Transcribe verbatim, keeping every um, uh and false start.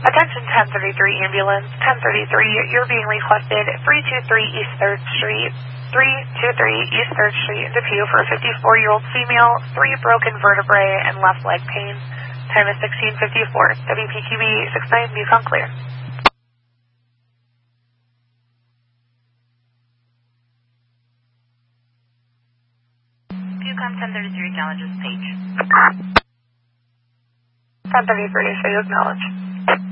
Attention ten thirty-three ambulance, ten thirty-three, you're being requested three two three East third Street, three two three East third Street in Depew for a fifty-four-year-old female, three broken vertebrae and left leg pain. Time is sixteen fifty-four. W P Q B six nine, Bucon clear. Bucon ten thirty-three acknowledges page. ten thirty-three, so you acknowledge.